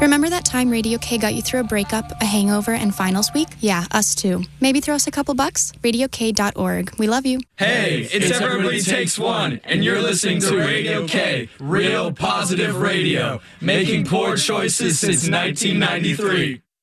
Remember that time Radio K got you through a breakup, a hangover, and finals week? Yeah, us too. Maybe throw us a couple bucks? RadioK.org. We love you. Hey, it's Everybody Takes One, and you're listening to Radio K, real positive radio, making poor choices since 1993.